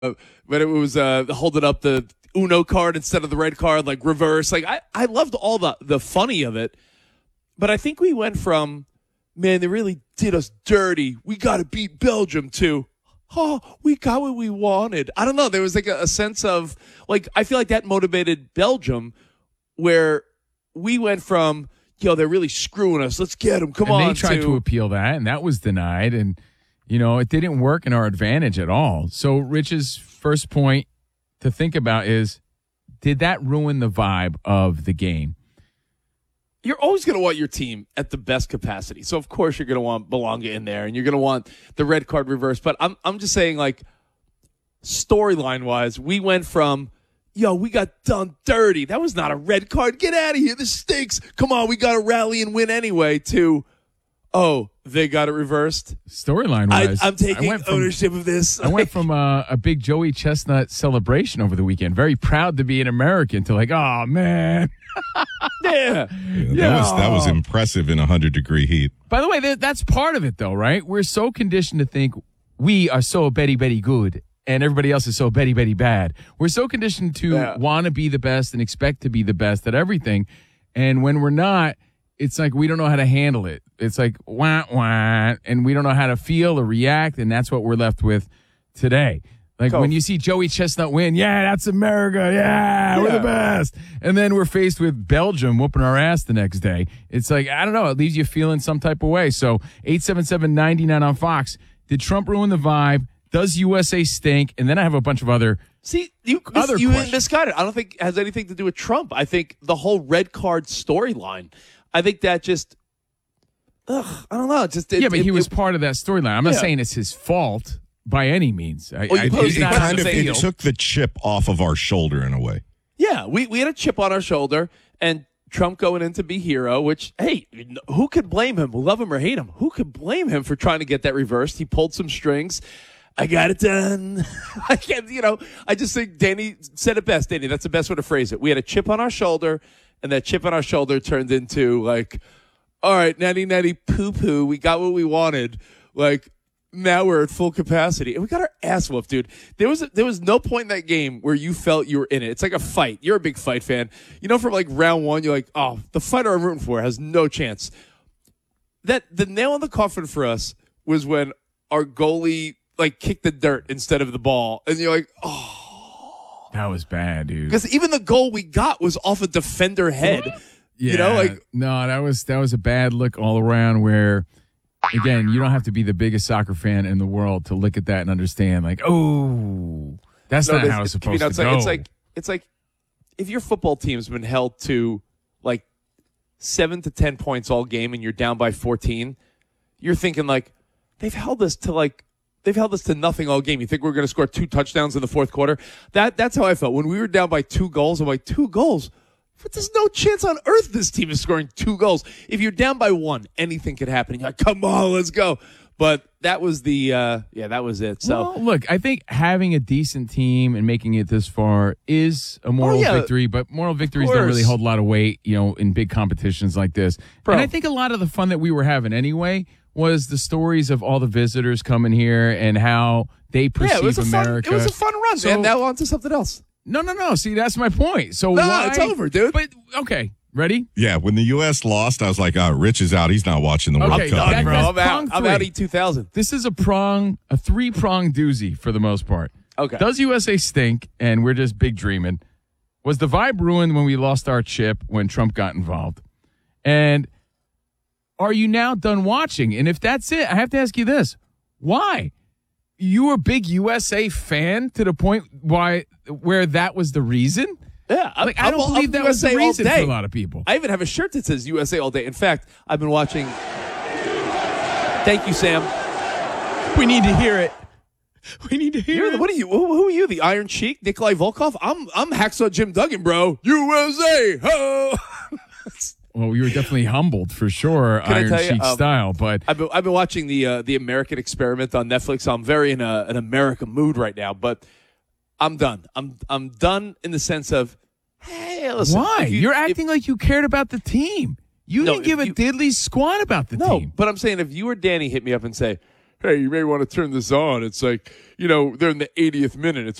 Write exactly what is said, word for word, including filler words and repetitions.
uh, when it was uh, holding up the Uno card instead of the red card, like reverse. Like I, I loved all the the funny of it, but I think we went from, man, they really did us dirty. We got to beat Belgium to, oh, we got what we wanted. I don't know. There was like a, a sense of like I feel like that motivated Belgium, where we went from, yo, they're really screwing us. Let's get them. Come and on. They tried to, to appeal that, and that was denied. And, you know, it didn't work in our advantage at all. So Rich's first point to think about is, did that ruin the vibe of the game? You're always going to want your team at the best capacity. So, of course, you're going to want Belonga in there, and you're going to want the red card reversed. But I'm I'm just saying, like, storyline-wise, we went from, yo, we got done dirty. That was not a red card. Get out of here. This stinks. Come on, we got to rally and win anyway, to, oh, they got it reversed. Storyline-wise, I'm taking from, ownership of this. I went from a, a big Joey Chestnut celebration over the weekend, very proud to be an American, to like, oh, man. yeah. yeah. That was that was impressive in one hundred degree heat. By the way, that, that's part of it, though, right? We're so conditioned to think we are so Betty Betty good and everybody else is so Betty Betty bad. We're so conditioned to yeah. want to be the best and expect to be the best at everything. And when we're not, it's like we don't know how to handle it. It's like, wah, wah, and we don't know how to feel or react, and that's what we're left with today. Like when you see Joey Chestnut win, yeah, that's America, yeah, yeah, we're the best. And then we're faced with Belgium whooping our ass the next day. It's like, I don't know, it leaves you feeling some type of way. So eight seven seven, nine nine on Fox. Did Trump ruin the vibe? Does U S A stink? And then I have a bunch of other See, you, other you questions. misguided. I don't think it has anything to do with Trump. I think the whole red card storyline, I think that just, ugh, I don't know. Just it, Yeah, but it, he was it, part of that storyline. I'm not yeah. saying it's his fault by any means. I, Well, you I, posed it's It not kind of saying- it took the chip off of our shoulder in a way. Yeah, we, we had a chip on our shoulder, and Trump going in to be hero, which, hey, who could blame him? Love him or hate him, who could blame him for trying to get that reversed? He pulled some strings. I got it done. I can't, you know, I just think Danny said it best. Danny, that's the best way to phrase it. We had a chip on our shoulder, and that chip on our shoulder turned into, like, all right, natty natty poo poo. We got what we wanted. Like, now we're at full capacity, and we got our ass whooped, dude. There was a, there was no point in that game where you felt you were in it. It's like a fight. You're a big fight fan. You know, from like round one, you're like, oh, the fighter I'm rooting for has no chance. That the nail in the coffin for us was when our goalie like kicked the dirt instead of the ball, and you're like, oh, that was bad, dude. because even the goal we got was off a defender head. Yeah, you know, like no, that was that was a bad look all around. Where again, you don't have to be the biggest soccer fan in the world to look at that and understand. Like, oh, that's no, not how it's supposed you know, to it's go. like, it's like it's like if your football team's been held to like seven to ten points all game, and you're down by fourteen, you're thinking like they've held us to like. They've held us to nothing all game. You think we're going to score two touchdowns in the fourth quarter? That That's how I felt. When we were down by two goals, I'm like, two goals? But there's no chance on earth this team is scoring two goals. If you're down by one, anything could happen. You're like, come on, let's go. But that was the, uh, yeah, that was it. So well, look, I think having a decent team and making it this far is a moral oh, yeah. victory, but moral victories don't really hold a lot of weight, you know, in big competitions like this. Bro. And I think a lot of the fun that we were having anyway was the stories of all the visitors coming here and how they perceive yeah, it was a America. Fun, it was a fun run, so, man. Now on to something else. No, no, no. See, that's my point. So no, why, it's over, dude. But, okay, ready? Yeah, when the U S lost, I was like, oh, Rich is out. He's not watching the World Okay, Cup. that- Done, bro. that's I'm out. prong I'm three. out E two thousand. This is a prong, a three-prong doozy for the most part. Okay. Does U S A stink and we're just big dreaming? Was the vibe ruined when we lost our chip when Trump got involved? And are you now done watching? And if that's it, I have to ask you this. Why? You were a big U S A fan to the point why where that was the reason? Yeah. I'm, Like, I don't I'm, believe I'm that was U S A the reason all for day. a lot of people. I even have a shirt that says U S A all day. In fact, I've been watching. Thank you, Sam. We need to hear it. We need to hear You're it. the, what are you? Who, who are you? The Iron Sheik, Nikolai Volkov? I'm I'm Hacksaw Jim Duggan, bro. U S A. Ho! Well, you were definitely humbled for sure, Can I Iron tell you, Sheik um, style. But I've been I've been watching the uh, the American Experiment on Netflix. I'm very in a, an American mood right now, but I'm done. I'm I'm done in the sense of, hey, listen. why? if you- You, are if- acting like you cared about the team. You No, didn't give if a you- diddly squat about the No, team. but I'm saying if you or Danny hit me up and say, hey, you may want to turn this on. It's like, you know, they're in the eightieth minute. It's